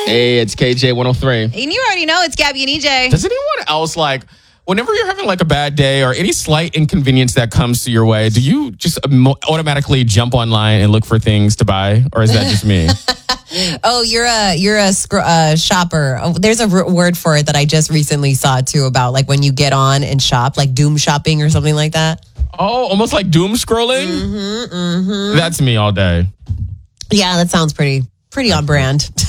Hey, it's KJ 103. And you already know it's Gabby and EJ. Does anyone else whenever you're having a bad day or any slight inconvenience that comes to your way, do you just automatically jump online and look for things to buy? Or is that just me? Oh, you're a shopper. Oh, there's a word for it that I just recently saw too about when you get on and shop, doom shopping or something like that. Oh, almost like doom scrolling? That's me all day. Yeah, that sounds pretty on brand.